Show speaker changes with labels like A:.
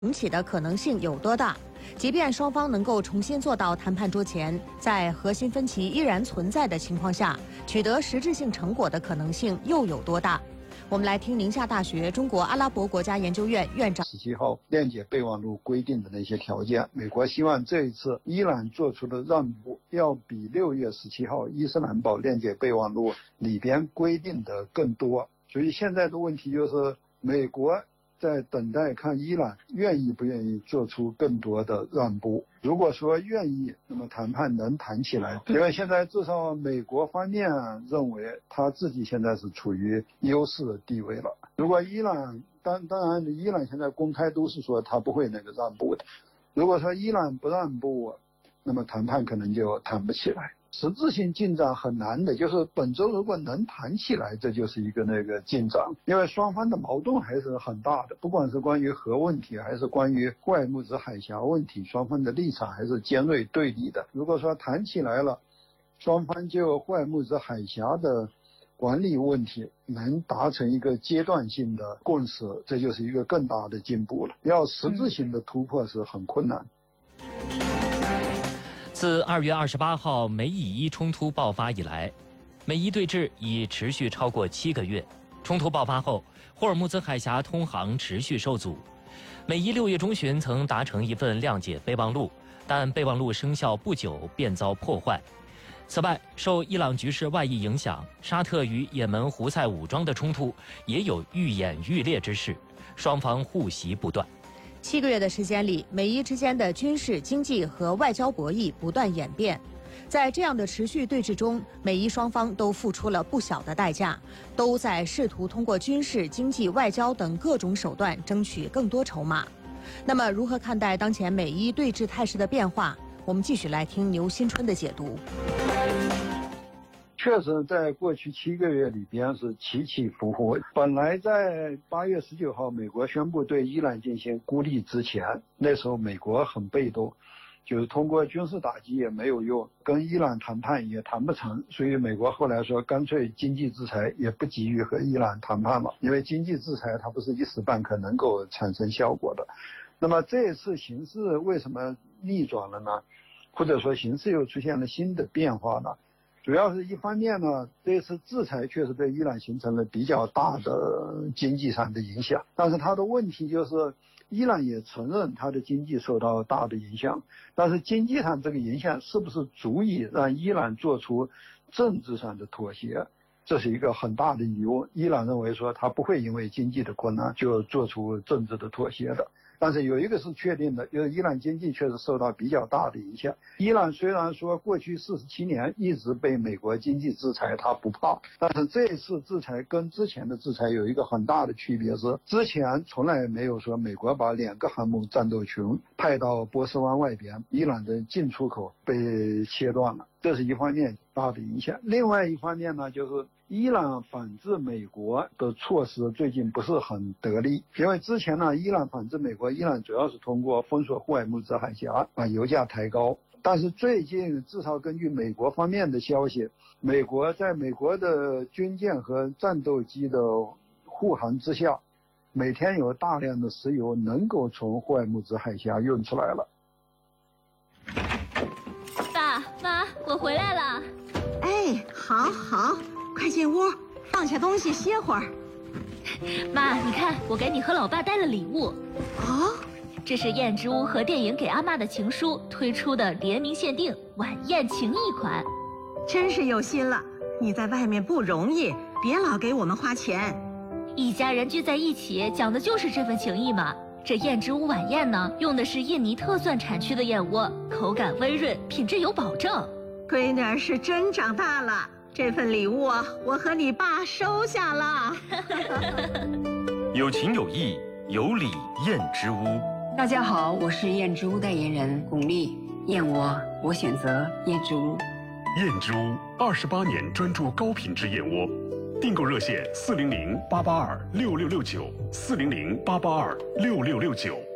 A: 重启的可能性有多大？即便双方能够重新坐到谈判桌前，在核心分歧依然存在的情况下，取得实质性成果的可能性又有多大？我们来听宁夏大学中国阿拉伯国家研究院院长
B: 17号谅解备忘录规定的那些条件，美国希望这一次伊朗做出的让步要比6月17号伊斯兰堡谅解备忘录里边规定的更多。所以现在的问题就是美国在等待看伊朗愿意不愿意做出更多的让步。如果说愿意，那么谈判能谈起来。因为现在至少美国方面认为他自己现在是处于优势的地位了。如果伊朗当然伊朗现在公开都是说他不会那个让步的。如果说伊朗不让步，那么谈判可能就谈不起来。实质性进展很难的，就是本周如果能谈起来，这就是一个那个进展。因为双方的矛盾还是很大的，不管是关于核问题还是关于霍尔木兹海峡问题，双方的立场还是尖锐对立的。如果说谈起来了，双方就霍尔木兹海峡的管理问题能达成一个阶段性的共识，这就是一个更大的进步了。要实质性的突破是很困难。
C: 自2月28号美以伊冲突爆发以来，美伊对峙已持续超过7个月。冲突爆发后，霍尔木兹海峡通航持续受阻。美伊6月中旬曾达成一份谅解备忘录，但备忘录生效不久便遭破坏。此外，受伊朗局势外溢影响，沙特与也门胡塞武装的冲突也有愈演愈烈之势，双方互袭不断。
A: 7个月的时间里，美伊之间的军事、经济和外交博弈不断演变。在这样的持续对峙中，美伊双方都付出了不小的代价，都在试图通过军事、经济、外交等各种手段争取更多筹码。那么，如何看待当前美伊对峙态势的变化？我们继续来听牛新春的解读。
B: 确实在过去7个月里边是起起伏伏。本来在8月19号美国宣布对伊朗进行孤立之前，那时候美国很被动，就是通过军事打击也没有用，跟伊朗谈判也谈不成，所以美国后来说干脆经济制裁也不急于和伊朗谈判了，因为经济制裁它不是一时半刻能够产生效果的。那么这一次形势为什么逆转了呢？或者说形势又出现了新的变化呢？主要是一方面呢，这次制裁确实对伊朗形成了比较大的经济上的影响，但是它的问题就是伊朗也承认它的经济受到大的影响，但是经济上这个影响是不是足以让伊朗做出政治上的妥协，这是一个很大的疑问。伊朗认为说它不会因为经济的困难就做出政治的妥协的。但是有一个是确定的，就是伊朗经济确实受到比较大的影响。伊朗虽然说过去47年一直被美国经济制裁，它不怕，但是这一次制裁跟之前的制裁有一个很大的区别是，之前从来没有说美国把2个航母战斗群派到波斯湾外边，伊朗的进出口被切断了，这是一方面大的影响。另外一方面呢，就是伊朗反制美国的措施最近不是很得力，因为之前呢，伊朗反制美国，伊朗主要是通过封锁霍尔木兹海峡把油价抬高。但是最近至少根据美国方面的消息，美国在美国的军舰和战斗机的护航之下，每天有大量的石油能够从霍尔木兹海峡运出来了。
D: 爸妈，我回来了。
E: 哎，好好，快进屋，放下东西歇会儿。
D: 妈，你看，我给你和老爸带了礼物。
E: 哦，
D: 这是燕之屋和电影给阿嬷的情书推出的联名限定晚宴情谊款，
E: 真是有心了。你在外面不容易，别老给我们花钱。
D: 一家人聚在一起，讲的就是这份情谊嘛。这燕之屋晚宴呢，用的是印尼特蒜产区的燕窝，口感温润，品质有保证。
E: 闺女儿是真长大了，这份礼物我和你爸收下了。
F: 有情有义，有礼燕之屋。
G: 大家好，我是燕之屋代言人巩俐。燕窝，我选择燕之屋。
F: 燕之屋28年专注高品质燕窝，订购热线400-882-6669，400-882-6669。